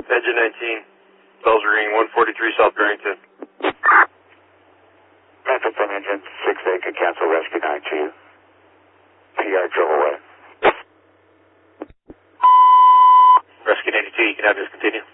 Engine 19, bells ringing, 143 South Barrington. Memphis and engine 68 can cancel rescue 92. PR drove away. Rescue 92, you can have this continue.